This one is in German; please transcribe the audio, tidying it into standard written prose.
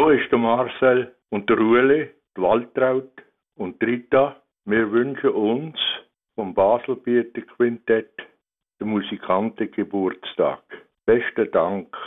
Da ist der Marcel und der Ueli, die Waltraud und die Rita. Wir wünschen uns vom Baselbieter Quintett den Musikantengeburtstag. Besten Dank.